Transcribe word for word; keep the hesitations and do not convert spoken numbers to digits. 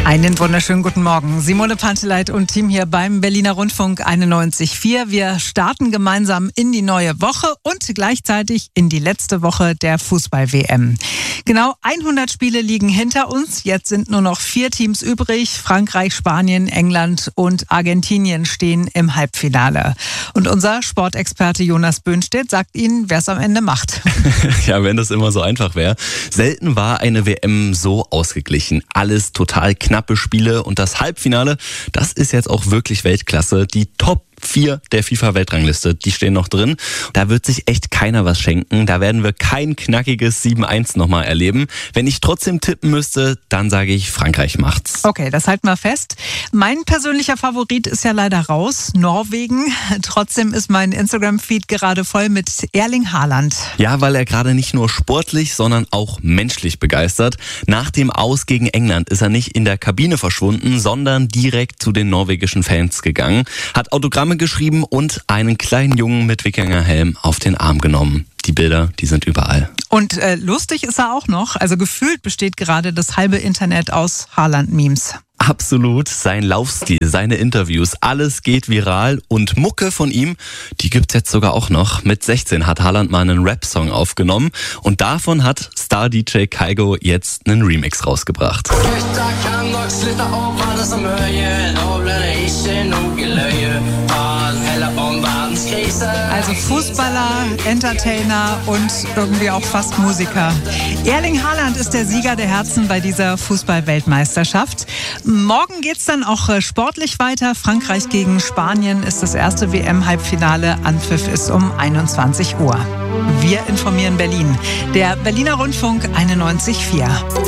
Einen wunderschönen guten Morgen. Simone Panteleit und Team hier beim Berliner Rundfunk einundneunzig Komma vier. Wir starten gemeinsam in die neue Woche und gleichzeitig in die letzte Woche der Fußball-W M. Genau hundert Spiele liegen hinter uns. Jetzt sind nur noch vier Teams übrig. Frankreich, Spanien, England und Argentinien stehen im Halbfinale. Und unser Sportexperte Jonas Böhnstedt sagt Ihnen, wer es am Ende macht. Ja, wenn das immer so einfach wäre. Selten war eine W M so ausgeglichen. Alles total knappe Spiele und das Halbfinale, das ist jetzt auch wirklich Weltklasse. Die Top vier der FIFA-Weltrangliste, die stehen noch drin. Da wird sich echt keiner was schenken. Da werden wir kein knackiges sieben eins nochmal erleben. Wenn ich trotzdem tippen müsste, dann sage ich, Frankreich macht's. Okay, das halten wir fest. Mein persönlicher Favorit ist ja leider raus, Norwegen. Trotzdem ist mein Instagram-Feed gerade voll mit Erling Haaland. Ja, weil er gerade nicht nur sportlich, sondern auch menschlich begeistert. Nach dem Aus gegen England ist er nicht in der Kabine verschwunden, sondern direkt zu den norwegischen Fans gegangen. Hat Autogramme geschrieben und einen kleinen Jungen mit Wikingerhelm auf den Arm genommen. Die Bilder, die sind überall. Und äh, lustig ist er auch noch. Also gefühlt besteht gerade das halbe Internet aus Haaland-Memes. Absolut, sein Laufstil, seine Interviews, alles geht viral und Mucke von ihm, die gibt's jetzt sogar auch noch. Mit sechzehn hat Haaland mal einen Rap-Song aufgenommen und davon hat Star-D J Kygo jetzt einen Remix rausgebracht. Also Fußballer, Entertainer und irgendwie auch fast Musiker. Erling Haaland ist der Sieger der Herzen bei dieser Fußball-Weltmeisterschaft. Morgen geht's dann auch sportlich weiter. Frankreich gegen Spanien ist das erste W M-Halbfinale. Anpfiff ist um einundzwanzig Uhr. Wir informieren Berlin. Der Berliner Rundfunk einundneunzig Komma vier.